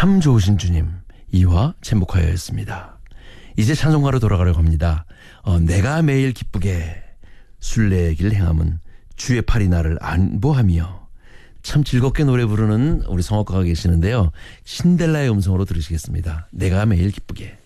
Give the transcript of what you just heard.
참 좋으신 주님 이화 제목하여였습니다. 이제 찬송가로 돌아가려고 합니다. 내가 매일 기쁘게 순례길 행함은 주의 팔이 나를 안보하며. 참 즐겁게 노래 부르는 우리 성악가가 계시는데요. 신델라의 음성으로 들으시겠습니다. 내가 매일 기쁘게.